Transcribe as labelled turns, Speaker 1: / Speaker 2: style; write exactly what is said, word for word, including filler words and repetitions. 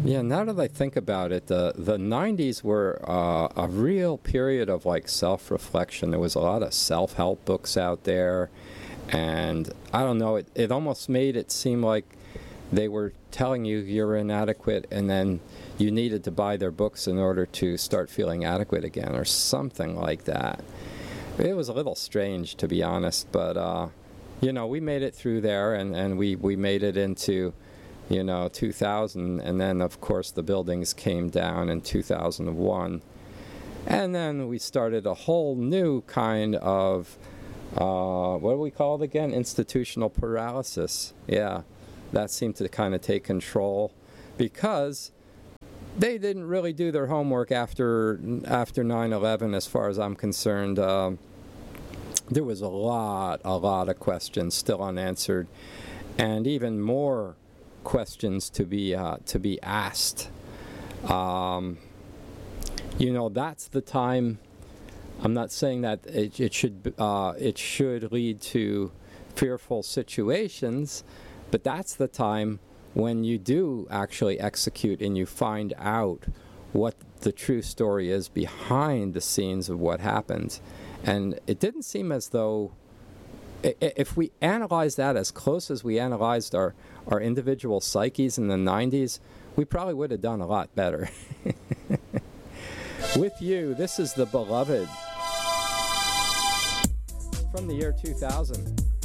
Speaker 1: Yeah, now that I think about it, the the nineties were uh, a real period of like self-reflection. There was a lot of self-help books out there, and I don't know, it, it almost made it seem like they were telling you you're inadequate, and then you needed to buy their books in order to start feeling adequate again, or something like that. It was a little strange, to be honest, but uh, you know, we made it through there, and, and we, we made it into, you know, two thousand, and then of course the buildings came down in two thousand one, and then we started a whole new kind of, uh, what do we call it again? Institutional paralysis. Yeah, that seemed to kind of take control, because they didn't really do their homework after after nine eleven, as far as I'm concerned. Um, there was a lot, a lot of questions still unanswered, and even more questions to be uh, to be asked. Um, you know, that's the time. I'm not saying that it, it should uh, it should lead to fearful situations, but that's the time when you do actually execute and you find out what the true story is behind the scenes of what happened. And it didn't seem as though, if we analyze that as close as we analyzed our, our individual psyches in the nineties, we probably would have done a lot better. With you, this is The Beloved from the year two thousand.